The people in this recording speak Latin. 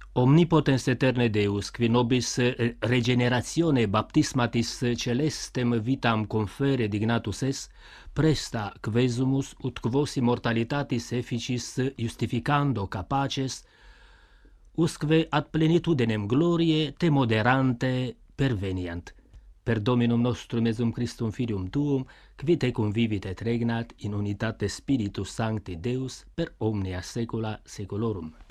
Omnipotens eterne Deus, qui nobis regeneratione baptismatis celestem vitam confere dignatus es, presta quesumus ut quos immortalitatis efficis justificando capaces, usque ad plenitudinem gloriae te moderante perveniant. Per Dominum nostrum Iesum Christum Filium Tuum, qui te convivit et regnat in unitate Spiritus Sancti Deus per omnia saecula saeculorum.